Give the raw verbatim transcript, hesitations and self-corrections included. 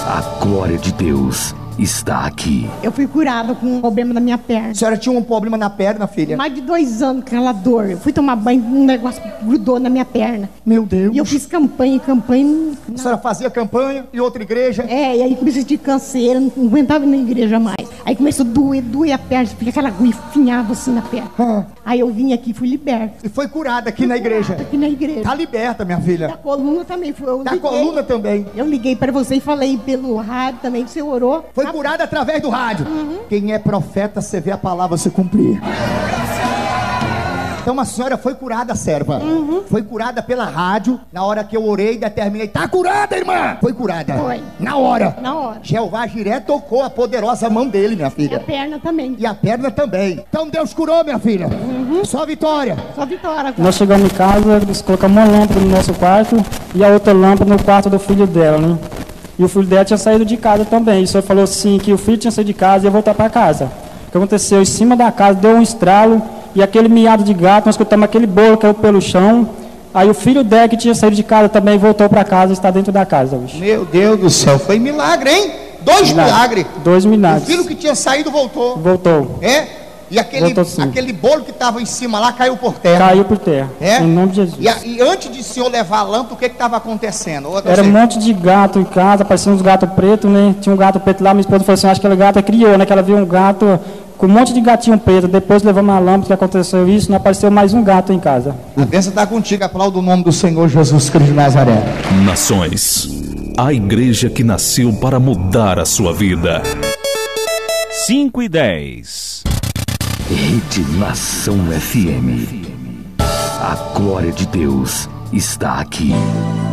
A glória de Deus está aqui. Eu fui curada com um problema na minha perna. A senhora tinha um problema na perna, filha? Mais de dois anos, aquela dor. Eu fui tomar banho, um negócio grudou na minha perna. Meu Deus. E eu fiz campanha, campanha... A senhora fazia campanha em outra igreja? É, e aí comecei a sentir canseira, não aguentava ir na igreja mais. Aí começou a doer, doer a perna, fica aquela agulha, finhava assim na perna. Ah. Aí eu vim aqui, fui liberta. E foi curada aqui na igreja? Aqui na igreja. Tá liberta, minha filha. Da coluna também. Foi, eu Da liguei, coluna também. Eu liguei para você e falei pelo rádio também, que você orou. Foi curada através do rádio. Uhum. Quem é profeta, você vê a palavra se cumprir. Então a senhora foi curada, serva. Uhum. Foi curada pela rádio. Na hora que eu orei e determinei, tá curada, irmã. Foi curada. Foi. Na hora. Na hora. Jeová Jiré tocou a poderosa mão dele, minha E a filha. perna também. E a perna também. Então Deus curou, minha filha. Uhum. Só vitória. Só vitória. Nós chegamos em casa, eles colocamos uma lâmpada no nosso quarto e a outra lâmpada no quarto do filho dela, né? E o filho dela tinha saído de casa também. E o senhor falou assim, que o filho tinha saído de casa e ia voltar para casa. O que aconteceu? Em cima da casa deu um estralo e aquele miado de gato, nós escutamos aquele bolo que caiu pelo chão. Aí o filho dela, que tinha saído de casa também, voltou para casa e está dentro da casa hoje. Meu Deus do céu, foi milagre, hein? Dois milagres. Dois milagres. O filho que tinha saído voltou. Voltou. É? E aquele, Voltou, sim. aquele bolo que estava em cima lá caiu por terra. Caiu por terra. É? Em nome de Jesus. E, a, e antes de o senhor levar a lâmpada, o que estava acontecendo? Ou, Era um monte de gato em casa, parecia uns gatos pretos, né? Tinha um gato preto lá, minha esposa falou assim, acho que aquela gata criou, né? Que ela viu um gato com um monte de gatinho preto. Depois levamos a lâmpada, que aconteceu isso, não apareceu mais um gato em casa. A bênção está contigo, aplauda o nome do Senhor Jesus Cristo de Nazaré. Nações, a igreja que nasceu para mudar a sua vida. cinco e dez. Rede Nação F M. A glória de Deus está aqui.